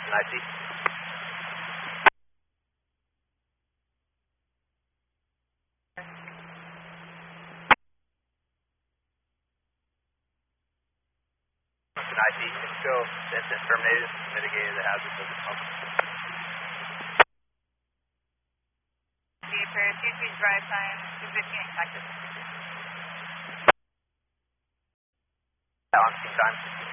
IT. IT, go. That's terminated, mitigated the hazards of the smoke. For 23's drive time, 2:15 expected. On time.